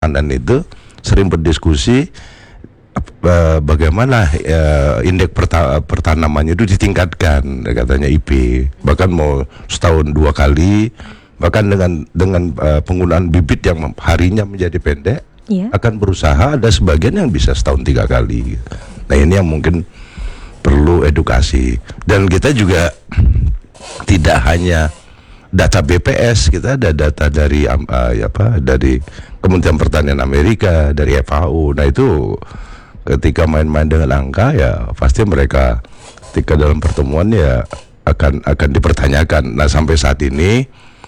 makanan itu sering berdiskusi bagaimana indeks pertanamannya itu ditingkatkan, katanya IP, bahkan mau setahun 2 kali, bahkan dengan penggunaan bibit yang harinya menjadi pendek, akan berusaha ada sebagian yang bisa setahun 3 kali. Nah ini yang mungkin perlu edukasi. Dan kita juga tidak hanya data BPS, kita ada data dari dari Kementerian Pertanian Amerika, dari FAO. Nah itu ketika main-main dengan angka ya pasti mereka ketika dalam pertemuan ya akan dipertanyakan. Nah sampai saat ini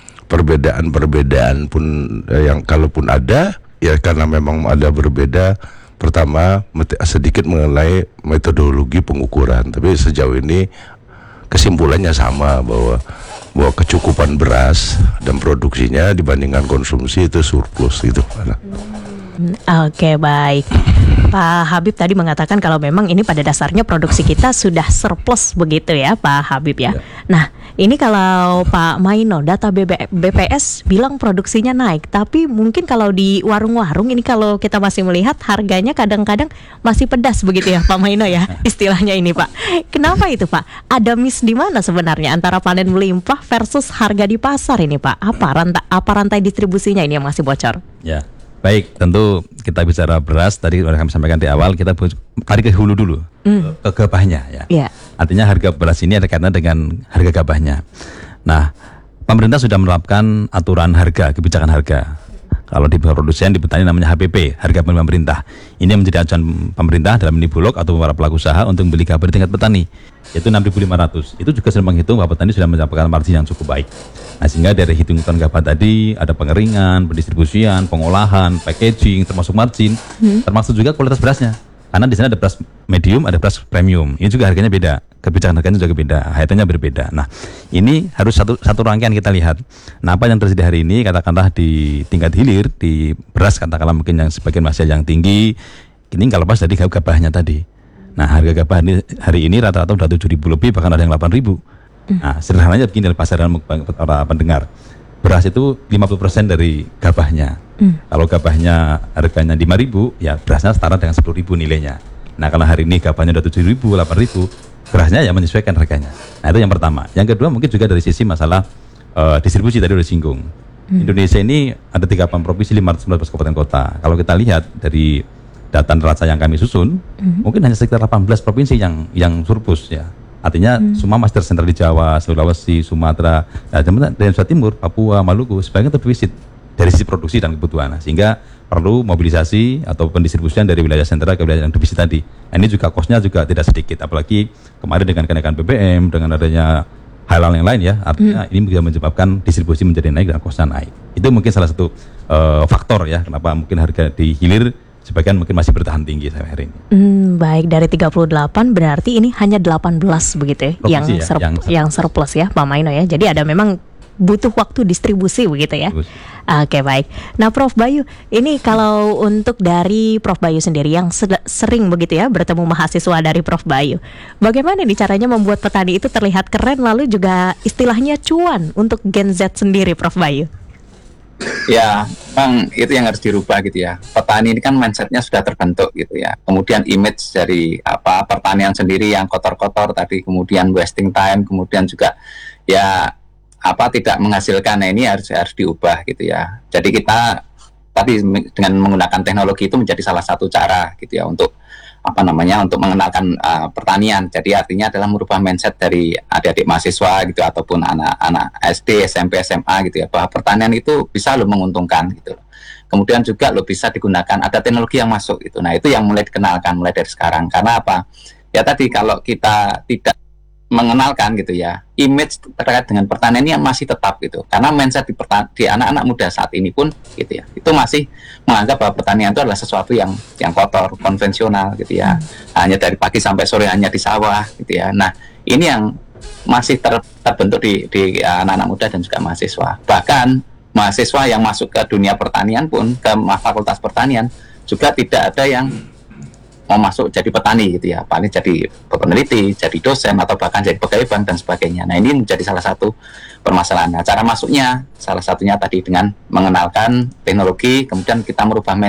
perbedaan pun yang kalaupun ada ya karena memang ada berbeda. Pertama sedikit mengenai metodologi pengukuran, tapi sejauh ini kesimpulannya sama bahwa kecukupan beras dan produksinya dibandingkan konsumsi itu surplus gitu. Oke, baik. Pak Habib tadi mengatakan kalau memang ini pada dasarnya produksi kita sudah surplus begitu ya Pak Habib ya. Nah ini kalau Pak Maino, data BPS bilang produksinya naik, tapi mungkin kalau di warung-warung ini kalau kita masih melihat harganya kadang-kadang masih pedas begitu ya Pak Maino ya istilahnya ini Pak. Kenapa itu Pak? Ada miss di mana sebenarnya antara panen melimpah versus harga di pasar ini Pak? Apa rantai distribusinya ini yang masih bocor? Ya. Baik, tentu kita bicara beras tadi sudah kami sampaikan di awal, kita tarik ke hulu dulu, ke gabahnya ya. Artinya harga beras ini ada kaitannya dengan harga gabahnya. Nah, pemerintah sudah menerapkan aturan harga, kebijakan harga. Kalau di produsen, di petani namanya HPP, harga pemerintah. Ini yang menjadi acuan pemerintah dalam mini bulog atau para pelaku usaha untuk membeli gabah di tingkat petani, yaitu 6.500. Itu juga sudah menghitung bahwa petani sudah mendapatkan margin yang cukup baik. Nah, sehingga dari hitungan gabah tadi ada pengeringan, pendistribusian, pengolahan, packaging, termasuk margin, termasuk juga kualitas berasnya. Karena di sana ada beras medium, ada beras premium. Ini juga harganya beda, kebijakan harganya juga beda, HT-nya berbeda. Nah, ini harus satu rangkaian kita lihat. Nah, apa yang terjadi hari ini, katakanlah di tingkat hilir, di beras katakanlah mungkin yang sebagian masih yang tinggi, ini nggak lepas dari gabahnya tadi. Nah, harga gabah hari ini rata-rata udah 7.000 lebih, bahkan ada yang 8.000. Nah, sederhananya begini dalam pasaran para pendengar. Beras itu 50% dari gabahnya. Kalau gabahnya harganya 5.000, ya berasnya setara dengan 10.000 nilainya. Nah, kalau hari ini gabahnya udah 7.000, 8.000, berasnya ya menyesuaikan harganya. Nah, itu yang pertama. Yang kedua mungkin juga dari sisi masalah distribusi tadi udah singgung. Indonesia ini ada 38 provinsi, 519 kabupaten kota. Kalau kita lihat dari data neraca yang kami susun, mungkin hanya sekitar 18 provinsi yang surplus ya. Artinya semua masih tersentral di Jawa, Sulawesi, Sumatera, dan Jawa Timur, Papua, Maluku, sebagian terdefisit dari sisi produksi dan kebutuhan. Nah, sehingga perlu mobilisasi atau pendistribusian dari wilayah sentra ke wilayah yang defisit tadi. Nah, ini juga kosnya juga tidak sedikit, apalagi kemarin dengan kenaikan BBM, dengan adanya hal-hal yang lain ya, artinya ini bisa menyebabkan distribusi menjadi naik dan kosnya naik. Itu mungkin salah satu faktor ya, kenapa mungkin harga di hilir sebagian mungkin masih bertahan tinggi sampai hari ini. Baik, dari 38 berarti ini hanya 18 begitu ya, yang surplus ya Pak Maino ya. Jadi ada memang butuh waktu distribusi begitu ya. Oke, baik. Nah Prof Bayu, ini kalau untuk dari Prof Bayu sendiri yang sering begitu ya bertemu mahasiswa dari Prof Bayu, bagaimana nih caranya membuat petani itu terlihat keren lalu juga istilahnya cuan untuk Gen Z sendiri Prof Bayu? Ya, Bang, itu yang harus dirubah gitu ya. Petani ini kan mindsetnya sudah terbentuk gitu ya. Kemudian image dari pertanian sendiri yang kotor-kotor tadi, kemudian wasting time, kemudian juga ya tidak menghasilkan. Nah, ini harus diubah gitu ya. Jadi kita tadi dengan menggunakan teknologi itu menjadi salah satu cara gitu ya untuk untuk mengenalkan pertanian. Jadi artinya adalah merubah mindset dari adik-adik mahasiswa gitu ataupun anak-anak SD, SMP, SMA gitu ya, bahwa pertanian itu bisa menguntungkan gitu. Kemudian juga bisa digunakan, ada teknologi yang masuk gitu. Nah, itu yang mulai dikenalkan mulai dari sekarang. Karena apa? Ya tadi kalau kita tidak mengenalkan gitu ya, image terkait dengan pertanian ini masih tetap gitu. Karena mindset di anak-anak muda saat ini pun gitu ya, itu masih menganggap bahwa pertanian itu adalah sesuatu yang kotor, konvensional gitu ya. Hanya dari pagi sampai sore hanya di sawah gitu ya. Nah, ini yang masih terbentuk di anak-anak muda dan juga mahasiswa. Bahkan mahasiswa yang masuk ke dunia pertanian pun, ke fakultas pertanian juga tidak ada yang mau masuk jadi petani gitu ya, paling jadi peneliti, jadi dosen atau bahkan jadi pegawai bank dan sebagainya. Nah, ini menjadi salah satu permasalahan. Nah, cara masuknya salah satunya tadi dengan mengenalkan teknologi, kemudian kita merubah